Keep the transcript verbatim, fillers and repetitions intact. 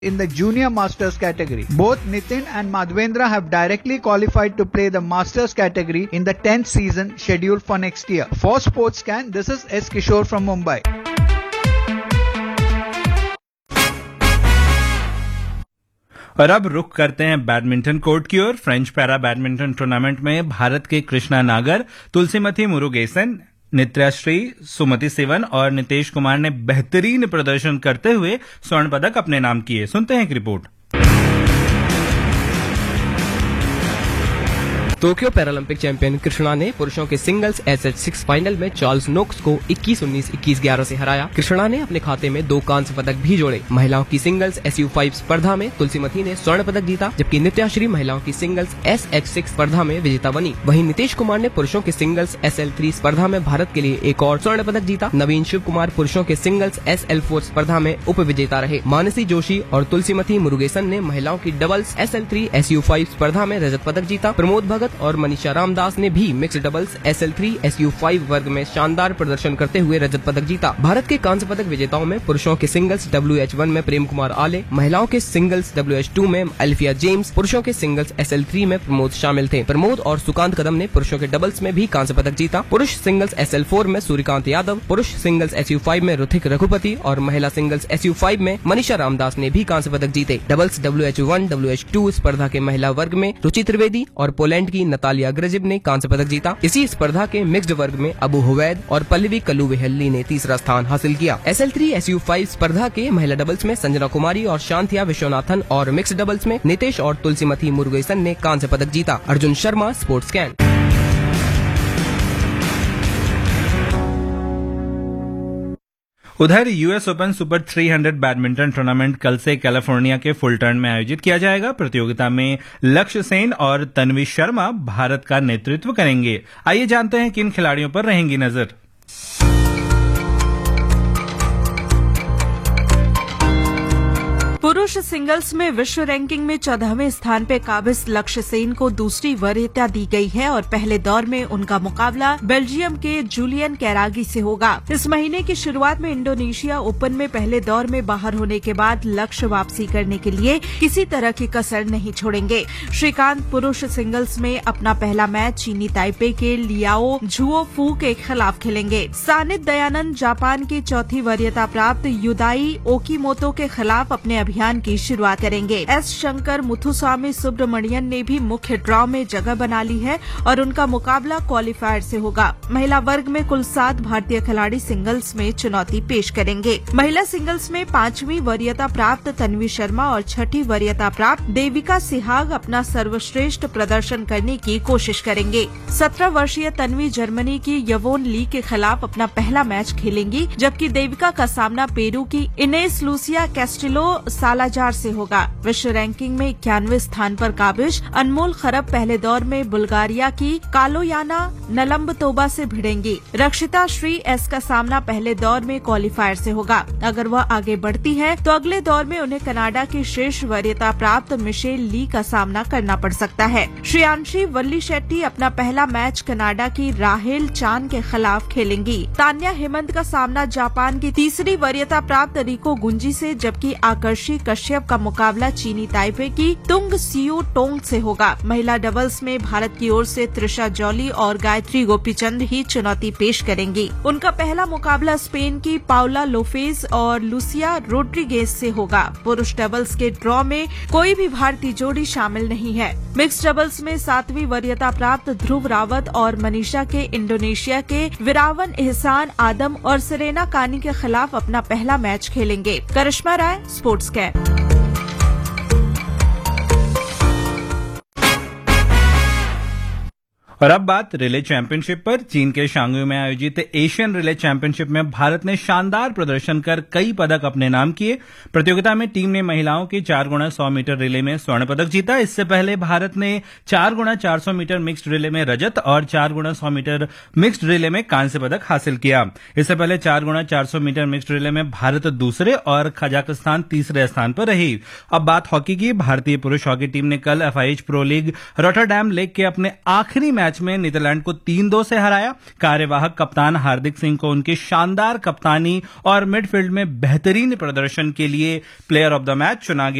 in the junior masters category. Both Nitin and Madhvendra have directly qualified to play the masters category in the tenth season scheduled for next year. For SportsScan, this is S. Kishore from Mumbai. और अब रुख करते हैं badminton court की ओर। French para badminton tournament में भारत के कृष्णा नागर, तुलसीमती मुरुगेसन, नित्याश्री, सुमति सिवन और नितेश कुमार ने बेहतरीन प्रदर्शन करते हुए स्वर्ण पदक अपने नाम किए। सुनते हैं एक report. Tokyo Paralympic champion Krishna ने पुरुषों के singles S H six final में चार्ल्स नोक्स को इक्कीस उन्नीस, इक्कीस ग्यारह से हराया। कृष्णा ने अपने खाते में दो कांस्य पदक भी जोड़े। महिलाओं की सिंगल्स एस यू फाइव स्पर्धा में तुलसीमती ने स्वर्ण पदक जीता, जबकि नित्याश्री महिलाओं की सिंगल्स एस एच सिक्स स्पर्धा में विजेता बनी। वहीं नितेश कुमार ने पुरुषों के सिंगल्स एस एल थ्री स्पर्धा में भारत के लिए एक और स्वर्ण पदक जीता। नवीन शिव कुमार पुरुषों के सिंगल्स एस एल फोर स्पर्धा में उप विजेता रहे। मानसी जोशी और तुलसीमती मुरुगेसन ने महिलाओं की doubles S L three S U five स्पर्धा में रजत पदक जीता। प्रमोद भगत और मनीषा रामदास ने भी mixed doubles S L three S U five वर्ग में शानदार प्रदर्शन करते हुए रजत पदक जीता। भारत के कांस्य पदक विजेताओं में पुरुषों के सिंगल्स डब्ल्यू एच वन में प्रेम कुमार आले, महिलाओं के सिंगल्स डब्ल्यू एच टू में अल्फिया जेम्स, पुरुषों के सिंगल्स एस एल थ्री में प्रमोद शामिल थे। प्रमोद और सुकांत कदम ने पुरुषों के डबल्स में भी कांस्य पदक जीता। पुरुष सिंगल्स एस एल फोर में सूर्यकांत यादव, पुरुष सिंगल्स एस यू फाइव में ऋतिक रघुपति और महिला सिंगल्स एस यू फाइव में मनीषा रामदास ने भी कांस्य पदक जीते। Doubles W H one W H two स्पर्धा के महिला वर्ग में रुचि त्रिवेदी और पोलैंड की नतालिया ग्रजिब ने कांस्य पदक जीता। इसी स्पर्धा के मिक्स्ड वर्ग में अबू हुवैद और पल्लवी कल्लूवेहल्ली ने तीसरा स्थान हासिल किया। S L three S U five स्पर्धा के महिला डबल्स में संजना कुमारी और शांतिया विश्वनाथन और मिक्स्ड डबल्स में नितेश और तुलसीमती मुरुगेसन ने कांस्य पदक जीता। अर्जुन शर्मा, स्पोर्ट्सस्कैन। उधर यूएस ओपन सुपर तीन सौ बैडमिंटन टूर्नामेंट कल से कैलिफोर्निया के फुलटर्न में आयोजित किया जाएगा। प्रतियोगिता में लक्ष्य सेन और तन्वी शर्मा भारत का नेतृत्व करेंगे। आइए जानते हैं किन खिलाड़ियों पर रहेंगी नजर। पुरुष सिंगल्स में विश्व रैंकिंग में चौदहवें स्थान पे काबिज लक्ष्य सेन को दूसरी वरीयता दी गई है और पहले दौर में उनका मुकाबला बेल्जियम के जूलियन कैरागी से होगा। इस महीने की शुरुआत में इंडोनेशिया ओपन में पहले दौर में बाहर होने के बाद लक्ष्य वापसी करने के लिए किसी तरह की कसर नहीं छोड़ेंगे। श्रीकांत पुरुष सिंगल्स में अपना पहला मैच चीनी ताइपे के लियाओ झुओ फू के खिलाफ खेलेंगे। सानित दयानंद जापान की चौथी वरीयता प्राप्त युदाई ओकीमोतो के खिलाफ अपने अभियान की शुरुआत करेंगे। एस शंकर मुथुस्वामी सुब्रमणियन ने भी मुख्य ड्रॉ में जगह बना ली है और उनका मुकाबला क्वालिफायर से होगा। महिला वर्ग में कुल सात भारतीय खिलाड़ी सिंगल्स में चुनौती पेश करेंगे। महिला सिंगल्स में पांचवी वरीयता प्राप्त तन्वी शर्मा और छठी वरीयता प्राप्त देविका सिहाग अपना सर्वश्रेष्ठ प्रदर्शन करने की कोशिश करेंगे। सत्रह वर्षीय तन्वी जर्मनी की यवोन ली के खिलाफ अपना पहला मैच खेलेंगी, जबकि देविका का सामना पेरू की इनेस लूसिया कैस्टिलो सालाजार से होगा। विश्व रैंकिंग में इक्यानवे स्थान पर काबिज अनमोल खरब पहले दौर में बुल्गारिया की कालोयाना नलम्बतोबा से भिड़ेंगी। रक्षिता श्री एस का सामना पहले दौर में क्वालिफायर से होगा। अगर वह आगे बढ़ती हैं, तो अगले दौर में उन्हें कनाडा की शीर्ष वरीयता प्राप्त मिशेल ली का सामना करना पड़ सकता है। श्रेयांशी वल्ली शेट्टी अपना पहला मैच कनाडा की राहेल चान के खिलाफ खेलेंगी। तान्या हेमंत का सामना जापान की तीसरी वरीयता प्राप्त रिको गुंजी से, जबकि आकर्षी कश्यप का मुकाबला चीनी ताइपे की तुंग सियू टोंग से होगा। महिला डबल्स में भारत की ओर से त्रिशा जॉली और गायत्री गोपीचंद ही चुनौती पेश करेंगी। उनका पहला मुकाबला स्पेन की पाउला लोफेज और लुसिया रोड्रिगेज से होगा। पुरुष डबल्स के ड्रॉ में कोई भी भारतीय जोड़ी शामिल नहीं है। मिक्स्ड डबल्स में सातवीं वरीयता प्राप्त ध्रुव रावत और मनीषा के इंडोनेशिया के विरावन एहसान आदम और सेरेना कानी के खिलाफ अपना पहला मैच खेलेंगे। करिश्मा राय, स्पोर्ट्सस्कैन। और अब बात रिले चैंपियनशिप पर। चीन के शांगुई में आयोजित एशियन रिले चैंपियनशिप में भारत ने शानदार प्रदर्शन कर कई पदक अपने नाम किए। प्रतियोगिता में टीम ने महिलाओं की चार गुणा सौ मीटर रिले में स्वर्ण पदक जीता। इससे पहले भारत ने चार गुणा चार सौ मीटर मिक्स्ड रिले में रजत और चार गुणा सौ मीटर मिक्स्ड रिले में कांस्य पदक हासिल किया। इससे पहले चार गुणा चार सौ मीटर मिक्स्ड रिले में भारत दूसरे और कजाकिस्तान तीसरे स्थान पर रही। अब बात हॉकी की। भारतीय पुरुष हॉकी टीम ने कल F I H pro league Rotterdam lake के अपने आखिरी मैच मैच में नीदरलैंड को तीन दो से हराया। कार्यवाहक कप्तान हार्दिक सिंह को उनकी शानदार कप्तानी और मिडफील्ड में बेहतरीन प्रदर्शन के लिए प्लेयर ऑफ द मैच चुना गया।